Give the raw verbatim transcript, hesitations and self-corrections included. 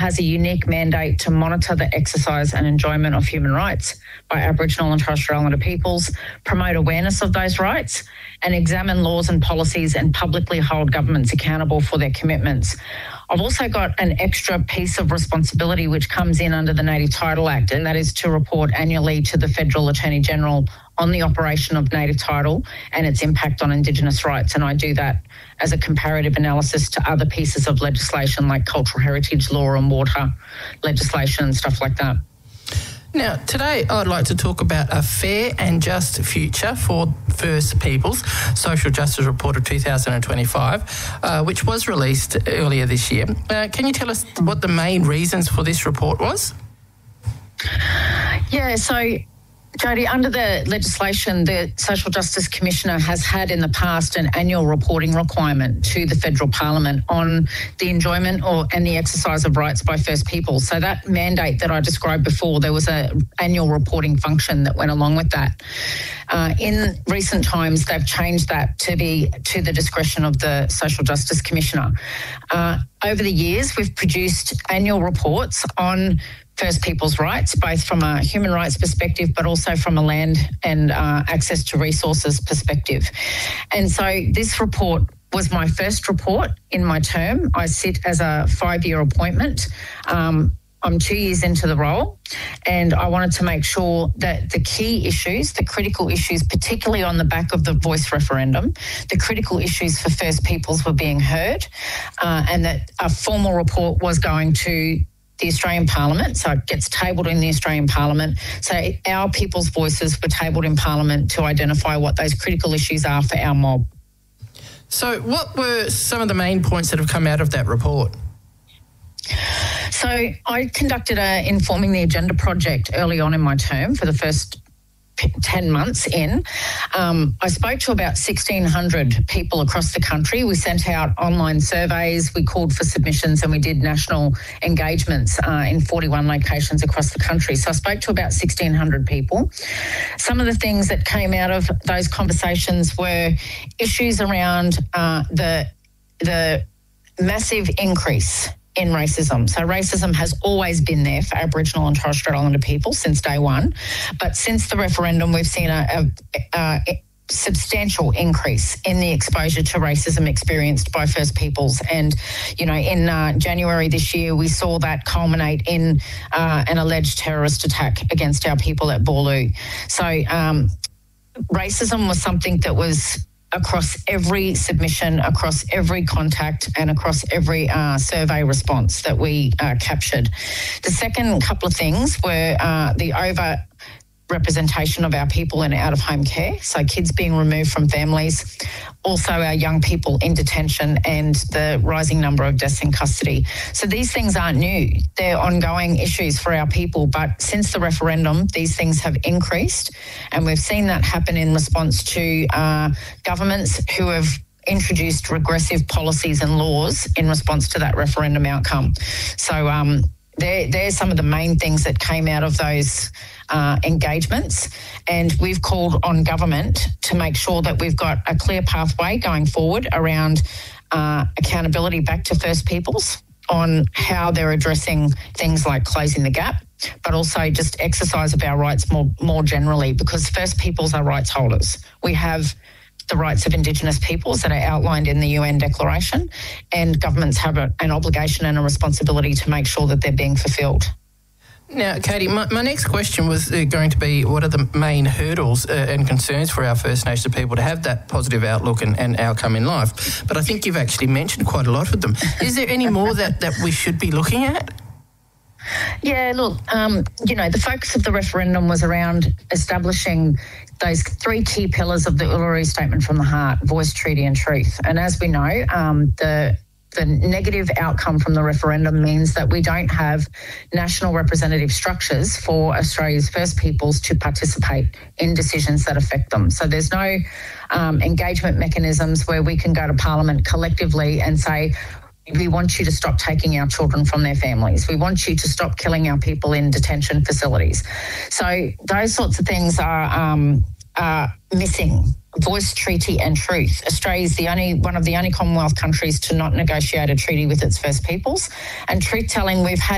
has a unique mandate to monitor the exercise and enjoyment of human rights by Aboriginal and Torres Strait Islander peoples, promote awareness of those rights, and examine laws and policies and publicly hold governments accountable for their commitments. I've also got an extra piece of responsibility which comes in under the Native Title Act, and that is to report annually to the Federal Attorney General on the operation of native title and its impact on Indigenous rights. And I do that as a comparative analysis to other pieces of legislation like cultural heritage law and water legislation and stuff like that. Now, today I'd like to talk about a fair and just future for First Peoples, Social Justice Report of two thousand twenty-five, uh, which was released earlier this year. Uh, can you tell us what the main reasons for this report was? Yeah, so Jody, under the legislation, the Social Justice Commissioner has had in the past an annual reporting requirement to the Federal Parliament on the enjoyment or and the exercise of rights by First Peoples. So that mandate that I described before, there was an annual reporting function that went along with that. Uh, in recent times, they've changed that to be to the discretion of the Social Justice Commissioner. Uh, over the years, we've produced annual reports on First Peoples' rights, both from a human rights perspective, but also from a land and uh, access to resources perspective. And so this report was my first report in my term. I sit as a five-year appointment. Um, I'm two years into the role, and I wanted to make sure that the key issues, the critical issues, particularly on the back of the Voice referendum, the critical issues for First Peoples were being heard, uh, and that a formal report was going to the Australian Parliament, so it gets tabled in the Australian Parliament. So our people's voices were tabled in Parliament to identify what those critical issues are for our mob. So what were some of the main points that have come out of that report? So I conducted a Informing the Agenda project early on in my term for the first ten months in. Um, I spoke to about sixteen hundred people across the country. We sent out online surveys, we called for submissions, and we did national engagements uh, in forty-one locations across the country. So I spoke to about sixteen hundred people. Some of the things that came out of those conversations were issues around uh, the the massive increase in racism. So racism has always been there for Aboriginal and Torres Strait Islander people since day one. But since the referendum, we've seen a, a, a substantial increase in the exposure to racism experienced by First Peoples. And, you know, in uh, January this year, we saw that culminate in uh, an alleged terrorist attack against our people at Boorloo. So um, racism was something that was across every submission, across every contact, and across every uh, survey response that we uh, captured. The second couple of things were uh, the over representation of our people in out-of-home care, so kids being removed from families, also our young people in detention, and the rising number of deaths in custody. So these things aren't new. They're ongoing issues for our people, but since the referendum, these things have increased, and we've seen that happen in response to uh, governments who have introduced regressive policies and laws in response to that referendum outcome. So um, they're, they're some of the main things that came out of those Uh, engagements, and we've called on government to make sure that we've got a clear pathway going forward around uh, accountability back to First Peoples on how they're addressing things like closing the gap, but also just exercise of our rights more, more generally, because First Peoples are rights holders. We have the rights of Indigenous peoples that are outlined in the U N Declaration, and governments have a, an obligation and a responsibility to make sure that they're being fulfilled. Now, Katie, my, my next question was uh, going to be, what are the main hurdles uh, and concerns for our First Nations people to have that positive outlook and, and outcome in life? But I think you've actually mentioned quite a lot of them. Is there any more that, that we should be looking at? Yeah, look, um, you know, the focus of the referendum was around establishing those three key pillars of the Uluru Statement from the Heart: voice, treaty and truth. And as we know, um, the The negative outcome from the referendum means that we don't have national representative structures for Australia's First Peoples to participate in decisions that affect them. So there's no um, engagement mechanisms where we can go to Parliament collectively and say, we want you to stop taking our children from their families. We want you to stop killing our people in detention facilities. So those sorts of things are, um, are missing. Voice, treaty and truth. Australia is the only one of the only Commonwealth countries to not negotiate a treaty with its First Peoples. And truth-telling, we've had